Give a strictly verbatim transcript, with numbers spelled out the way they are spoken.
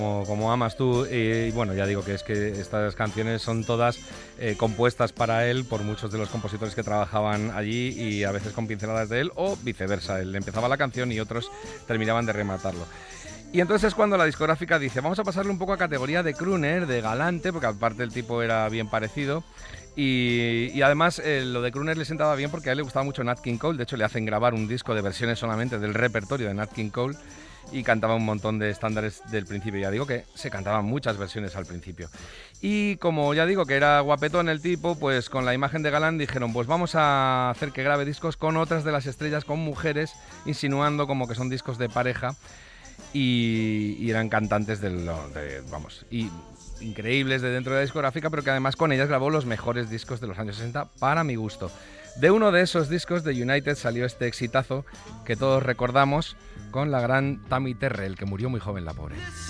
Como, como amas tú, y, y bueno, ya digo que es que estas canciones son todas eh, compuestas para él por muchos de los compositores que trabajaban allí y a veces con pinceladas de él o viceversa, él empezaba la canción y otros terminaban de rematarlo. Y entonces es cuando la discográfica dice, vamos a pasarle un poco a categoría de crooner, de galante, porque aparte el tipo era bien parecido. Y, y además eh, lo de crooner le sentaba bien porque a él le gustaba mucho Nat King Cole. De hecho le hacen grabar un disco de versiones solamente del repertorio de Nat King Cole y cantaba un montón de estándares del principio. Ya digo que se cantaban muchas versiones al principio. Y como ya digo que era guapetón el tipo, pues con la imagen de galán dijeron, pues vamos a hacer que grabe discos con otras de las estrellas, con mujeres, insinuando como que son discos de pareja. Y, y eran cantantes de, lo, de vamos, y increíbles de dentro de la discográfica, pero que además con ellas grabó los mejores discos de los años sesenta para mi gusto. De uno de esos discos de United salió este exitazo que todos recordamos con la gran Tammy Terrell, que murió muy joven, la pobre.